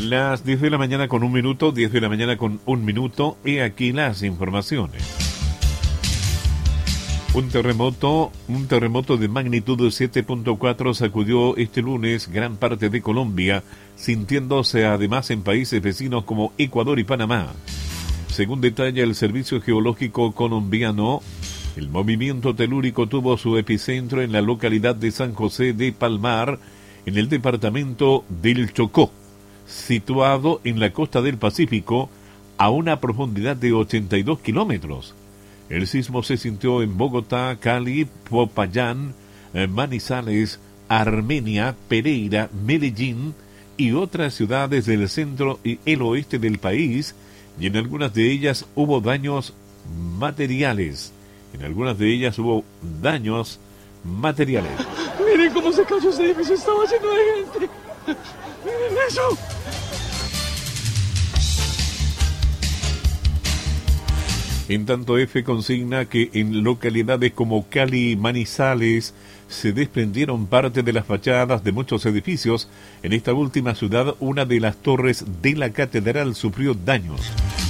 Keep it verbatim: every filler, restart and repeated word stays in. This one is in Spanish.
Las diez de la mañana con un minuto, diez de la mañana con un minuto, y aquí las informaciones. Un terremoto, un terremoto de magnitud siete punto cuatro sacudió este lunes gran parte de Colombia, sintiéndose además en países vecinos como Ecuador y Panamá. Según detalla el Servicio Geológico colombiano, el movimiento telúrico tuvo su epicentro en la localidad de San José de Palmar, en el departamento del Chocó, situado en la costa del Pacífico a una profundidad de ochenta y dos kilómetros. El sismo se sintió en Bogotá, Cali, Popayán, Manizales, Armenia, Pereira, Medellín y otras ciudades del centro y el oeste del país, y en algunas de ellas hubo daños materiales. En algunas de ellas hubo daños materiales. Miren cómo se cayó ese edificio, estaba lleno de gente. Miren eso. En tanto, F consigna que en localidades como Cali y Manizales se desprendieron parte de las fachadas de muchos edificios. En esta última ciudad, una de las torres de la catedral sufrió daños.